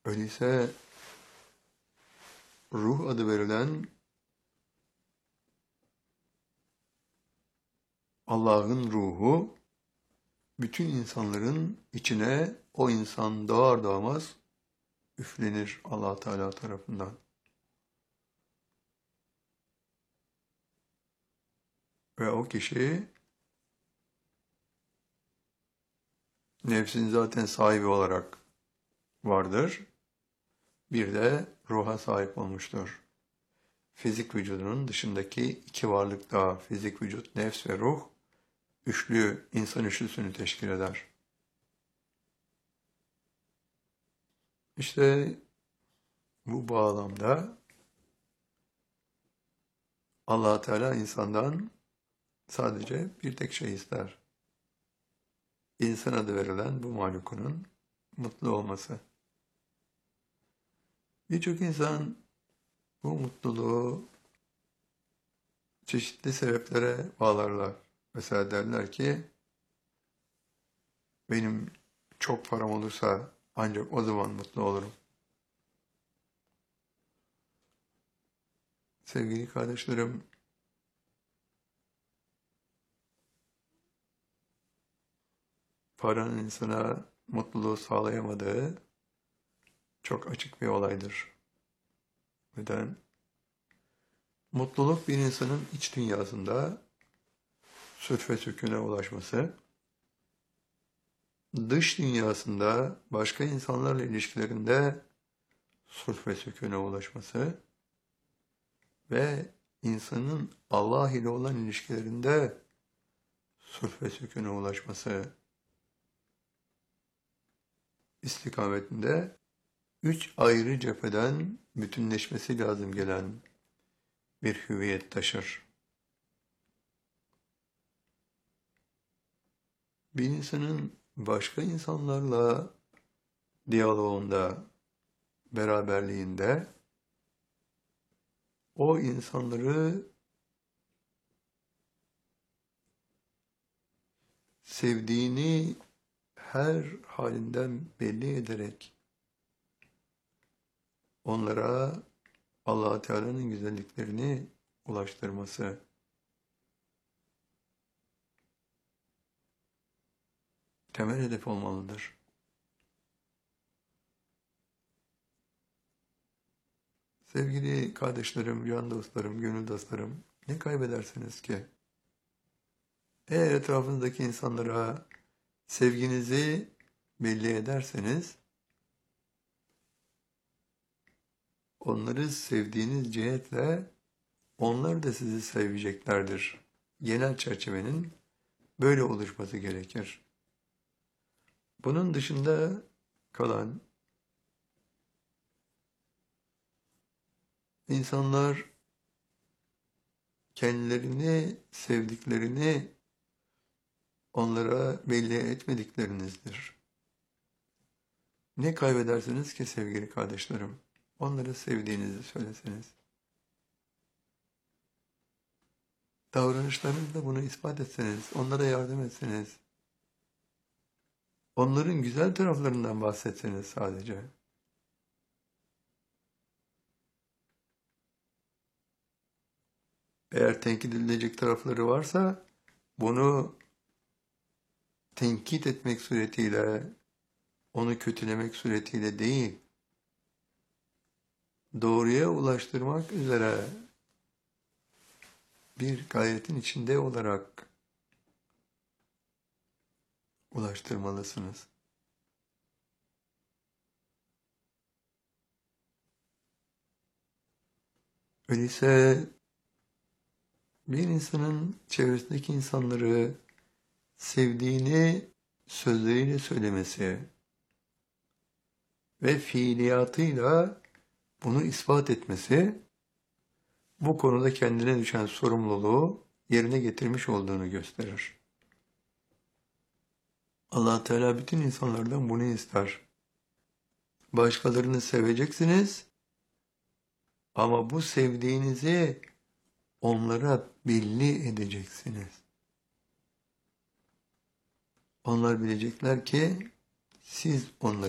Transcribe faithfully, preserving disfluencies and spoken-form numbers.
Öyleyse ruh adı verilen Allah'ın ruhu bütün insanların içine o insan doğar doğmaz üflenir Allah Teala tarafından. Ve o kişi nefsin zaten sahibi olarak vardır. Bir de ruha sahip olmuştur. Fizik vücudunun dışındaki iki varlık daha, fizik vücut, nefs ve ruh, üçlü, insan üçlüsünü teşkil eder. İşte bu bağlamda Allah Teala insandan sadece bir tek şey ister. İnsan adı verilen bu mahlukunun mutlu olması. Birçok insan bu mutluluğu çeşitli sebeplere bağlarlar. Mesela derler ki, benim çok param olursa ancak o zaman mutlu olurum. Sevgili kardeşlerim, paranın insana mutluluğu sağlayamadığı çok açık bir olaydır. Neden? Mutluluk bir insanın iç dünyasında sülf ve sükûne ulaşması, dış dünyasında başka insanlarla ilişkilerinde sulh ve sükûne ulaşması ve insanın Allah ile olan ilişkilerinde sulh ve sükûne ulaşması istikametinde üç ayrı cepheden bütünleşmesi lazım gelen bir hüviyet taşır. Bir insanın başka insanlarla diyaloğunda, beraberliğinde o insanları sevdiğini her halinden belli ederek onlara Allah Teala'nın güzelliklerini ulaştırması, temel hedef olmalıdır. Sevgili kardeşlerim, can dostlarım, gönül dostlarım, ne kaybedersiniz ki? Eğer etrafınızdaki insanlara sevginizi belli ederseniz, onları sevdiğiniz cihetle onlar da sizi seveceklerdir. Genel çerçevenin böyle oluşması gerekir. Bunun dışında kalan insanlar kendilerini sevdiklerini onlara belli etmediklerinizdir. Ne kaybedersiniz ki sevgili kardeşlerim? Onları sevdiğinizi söyleseniz. Davranışlarınızla bunu ispat etseniz, onlara yardım etseniz, onların güzel taraflarından bahsetseniz sadece. Eğer tenkit edilecek tarafları varsa, bunu tenkit etmek suretiyle, onu kötülemek suretiyle değil, doğruya ulaştırmak üzere bir gayretin içinde olarak ulaştırmalısınız. Öyleyse bir insanın çevresindeki insanları sevdiğini sözleriyle söylemesi ve fiiliyatıyla bunu ispat etmesi, bu konuda kendine düşen sorumluluğu yerine getirmiş olduğunu gösterir. Allah Teala bütün insanlardan bunu ister. Başkalarını seveceksiniz ama bu sevdiğinizi onlara belli edeceksiniz. Onlar bilecekler ki siz onları